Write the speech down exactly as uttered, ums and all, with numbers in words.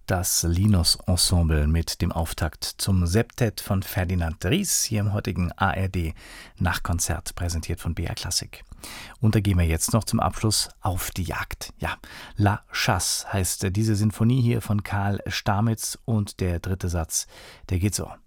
Das Linus Ensemble mit dem Auftakt zum Septett von Ferdinand Ries hier im heutigen A R D Nachkonzert, präsentiert von B R Klassik. Und da gehen wir jetzt noch zum Abschluss auf die Jagd. Ja, La Chasse heißt diese Sinfonie hier von Karl Stamitz und der dritte Satz, der geht so.